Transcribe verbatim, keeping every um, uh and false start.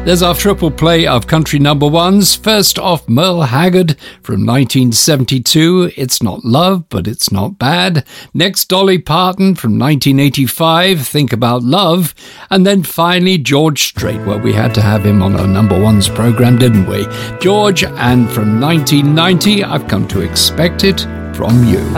There's our triple play of country number ones. First off, Merle Haggard from nineteen seventy-two, It's Not Love, But It's Not Bad. Next, Dolly Parton from nineteen eighty-five, Think About Love. And then finally, George Strait. Well, we had to have him on our number ones program, didn't we? George, and from nineteen ninety, I've Come to Expect It From You.